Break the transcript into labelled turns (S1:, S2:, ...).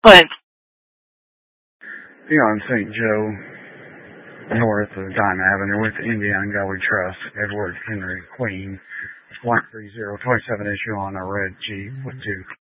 S1: But
S2: beyond St. Joe, north of Dime Avenue with Indiana Gully Trust, Edward Henry Queen, 13027 issue on a red Jeep with 2